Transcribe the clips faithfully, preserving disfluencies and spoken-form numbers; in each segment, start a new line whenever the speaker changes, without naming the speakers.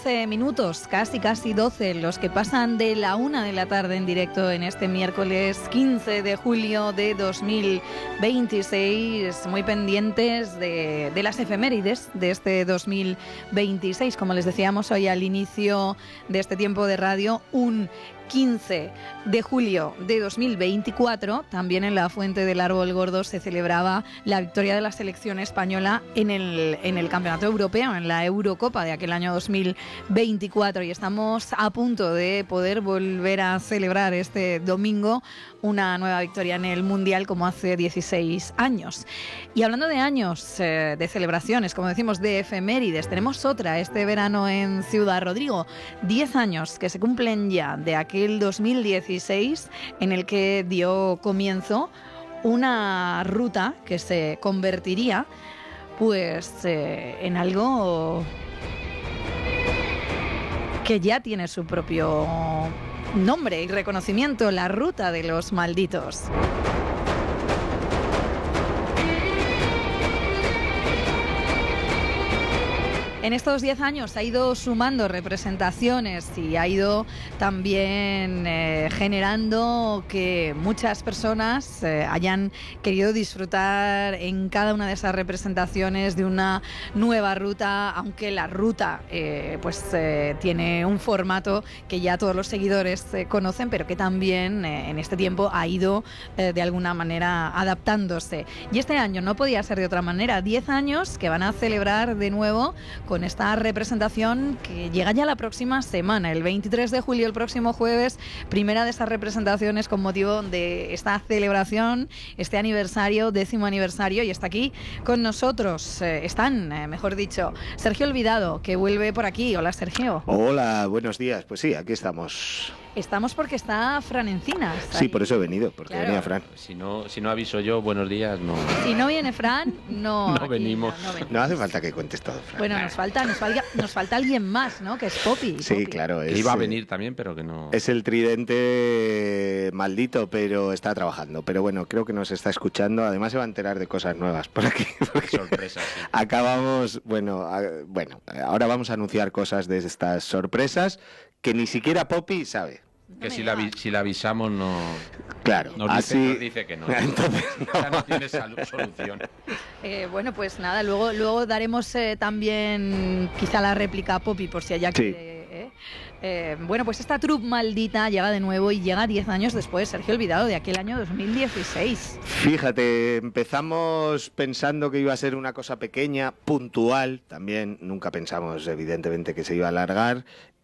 once minutos, casi casi doce, los que pasan de la una de la tarde en directo en este miércoles quince de julio de dos mil veintiséis, muy pendientes de, de las efemérides de este dos mil veintiséis, como les decíamos hoy al inicio de este tiempo de radio, un quince de julio de dos mil veinticuatro, también en la Fuente del Árbol Gordo se celebraba la victoria de la selección española en el, en el Campeonato Europeo, en la Eurocopa de aquel año dos mil veinticuatro, y estamos a punto de poder volver a celebrar este domingo una nueva victoria en el Mundial como hace dieciséis años. Y hablando de años, eh, de celebraciones, como decimos, de efemérides, tenemos otra este verano en Ciudad Rodrigo, diez años que se cumplen ya de aquel dos mil dieciséis en el que dio comienzo una ruta que se convertiría pues eh, en algo que ya tiene su propio nombre y reconocimiento, la Ruta de los Malditos. En estos diez años ha ido sumando representaciones y ha ido también eh, generando que muchas personas eh, hayan querido disfrutar en cada una de esas representaciones de una nueva ruta, aunque la ruta eh, pues eh, tiene un formato que ya todos los seguidores eh, conocen, pero que también eh, en este tiempo ha ido eh, de alguna manera adaptándose. Y este año no podía ser de otra manera, diez años que van a celebrar de nuevo con esta representación que llega ya la próxima semana, el veintitrés de julio, el próximo jueves, primera de esas representaciones con motivo de esta celebración, este aniversario, décimo aniversario, y está aquí con nosotros, eh, están, eh, mejor dicho, Sergio Olvidado, que vuelve por aquí. Hola, Sergio.
Hola, buenos días. Pues sí, aquí estamos.
Estamos porque está Fran Encinas.
Sí, por eso he venido, porque claro, venía Fran.
Si no, si no aviso yo, buenos días, no.
Si no viene Fran, no.
No
aquí,
venimos.
No, no venimos.
No hace falta que cuentes todo, Fran.
Bueno, nos falta, nos falta, nos falta alguien más, ¿no? Que es Poppy.
Sí,
Poppy.
claro.
Es, iba a venir también, pero que no.
Es el tridente maldito, pero está trabajando. Pero bueno, creo que nos está escuchando. Además se va a enterar de cosas nuevas por aquí.
Sorpresas. Sí.
Acabamos, bueno, a, bueno, ahora vamos a anunciar cosas de estas sorpresas que ni siquiera Poppy sabe.
Que no si, la, si la avisamos no...
Claro,
nos
así...
dice, nos dice que no.
Entonces, no.
Ya no tiene solución.
Eh, bueno, pues nada, luego, luego daremos eh, también quizá la réplica a Poppy por si haya
sí.
que... Eh, eh, bueno, pues esta troupe maldita llega de nuevo y llega diez años después, Sergio Olvidado, de aquel año dos mil dieciséis.
Fíjate, empezamos pensando que iba a ser una cosa pequeña, puntual, también nunca pensamos evidentemente que se iba a alargar.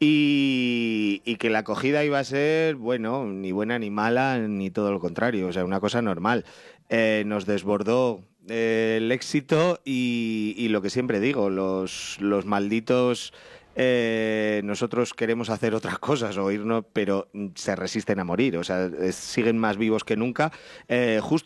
Y, y que la acogida iba a ser, bueno, ni buena ni mala, ni todo lo contrario, o sea, una cosa normal. Eh, nos desbordó eh, el éxito y, y lo que siempre digo, los, los malditos... Eh, nosotros queremos hacer otras cosas o irnos, pero se resisten a morir, o sea, es, siguen más vivos que nunca. Eh, justo